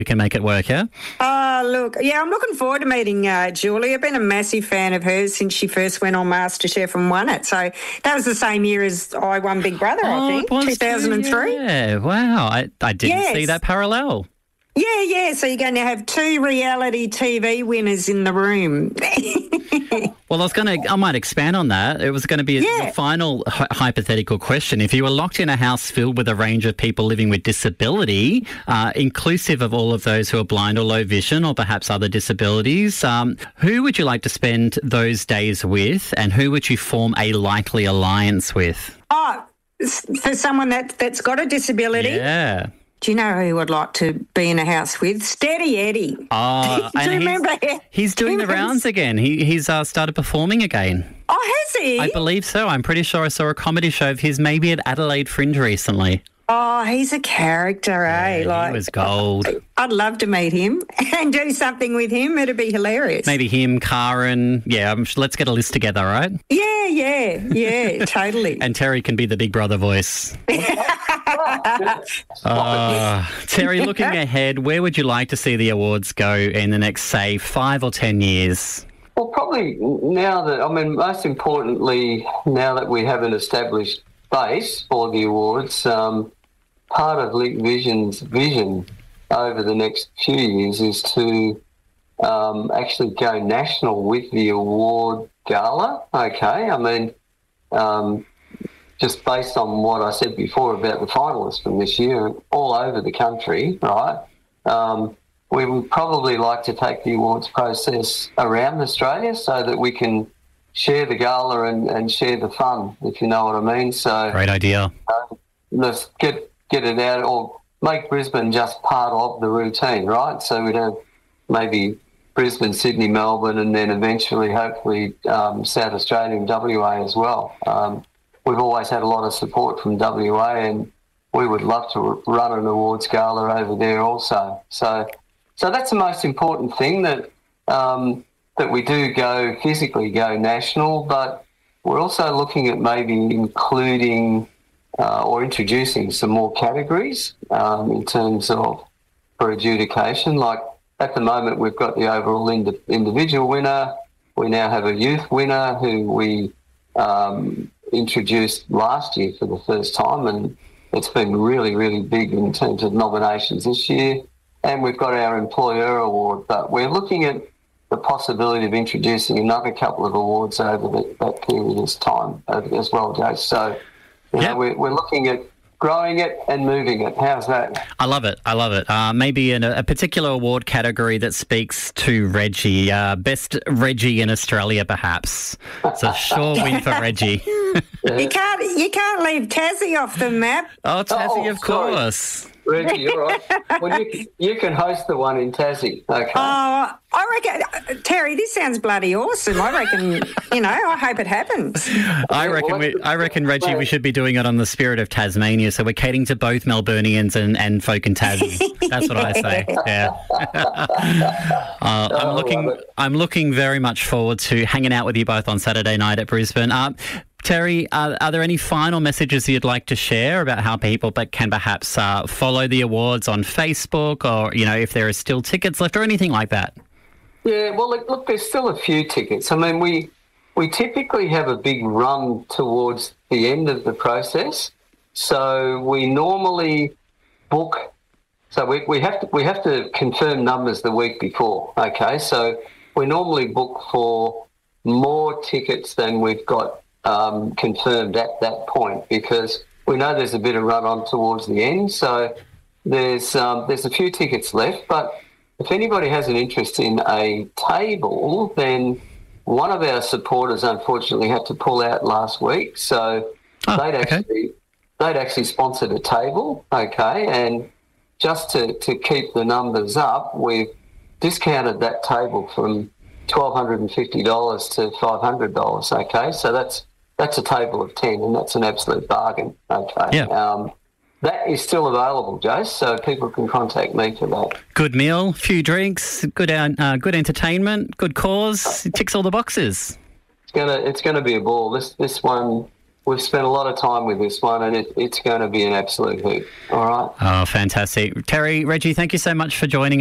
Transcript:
We can make it work, yeah? Oh, look, yeah, I'm looking forward to meeting Julie. I've been a massive fan of hers since she first went on MasterChef and won it. So that was the same year as I won Big Brother, I think, it was 2003. Yeah, wow. I didn't see that parallel. Yeah. So you're going to have 2 reality TV winners in the room. Well, I might expand on that. It was going to be a final hypothetical question. If you were locked in a house filled with a range of people living with disability, inclusive of all of those who are blind or low vision or perhaps other disabilities, who would you like to spend those days with, and who would you form a likely alliance with? Oh, for someone that's got a disability? Yeah. Do you know who I'd like to be in a house with? Steady Eddie. Oh, do you remember? He's doing the rounds again. He's started performing again. Oh, has he? I believe so. I'm pretty sure I saw a comedy show of his maybe at Adelaide Fringe recently. Oh, he's a character, eh? Yeah, he was gold. I'd love to meet him and do something with him. It'd be hilarious. Maybe him, Karen. Yeah, let's get a list together, right? Yeah, totally. And Terry can be the Big Brother voice. Terry, looking ahead, where would you like to see the awards go in the next, say, 5 or 10 years? Well, probably most importantly, now that we have an established base for the awards, part of Link Vision's vision over the next few years is to actually go national with the award gala. Okay, just based on what I said before about the finalists from this year, all over the country, right? We would probably like to take the awards process around Australia so that we can share the gala and share the fun, if you know what I mean. So great idea. Let's get it out, or make Brisbane just part of the routine, right? So we'd have maybe Brisbane, Sydney, Melbourne, and then eventually, hopefully, South Australia and WA as well. We've always had a lot of support from WA, and we would love to run an awards gala over there also. So that's the most important thing, that we do physically go national, but we're also looking at maybe including or introducing some more categories in terms of for adjudication. Like at the moment, we've got the overall individual winner. We now have a youth winner who we introduced last year for the first time, and it's been really, really big in terms of nominations this year. And we've got our employer award, but we're looking at the possibility of introducing another couple of awards over that period of time as well, Jace. So we're looking at growing it and moving it. How's that? I love it. Maybe in a particular award category that speaks to Reggie. Best Reggie in Australia, perhaps. It's a sure win for Reggie. You can't leave Tassie off the map. Oh, Tassie, of course. Reggie, you're right. Well, you can host the one in Tassie. Okay. Oh, I reckon, Terry, this sounds bloody awesome. I reckon, I hope it happens. I reckon, Reggie, we should be doing it on the Spirit of Tasmania, so we're catering to both Melburnians and folk in Tassie. That's what I say. Yeah. I'm looking very much forward to hanging out with you both on Saturday night at Brisbane. Terry, are there any final messages you'd like to share about how people can perhaps follow the awards on Facebook, or, if there are still tickets left or anything like that? Yeah, well, look, there's still a few tickets. I mean, we typically have a big run towards the end of the process. So we normally book. So we have to confirm numbers the week before. Okay, so we normally book for more tickets than we've got confirmed at that point, because we know there's a bit of run on towards the end. So there's a few tickets left, but if anybody has an interest in a table, then one of our supporters unfortunately had to pull out last week. So they'd actually sponsored a table, okay, and just to keep the numbers up, we've discounted that table from $1,250 to $500, okay? So that's a table of 10, and that's an absolute bargain, okay? Yeah. That is still available, Jace, so people can contact me for that. Good meal, few drinks, good entertainment, good cause. It ticks all the boxes. It's gonna be a ball. This one we've spent a lot of time with this one, and it's going to be an absolute hoot. All right. Oh, fantastic. Terry, Reggie, thank you so much for joining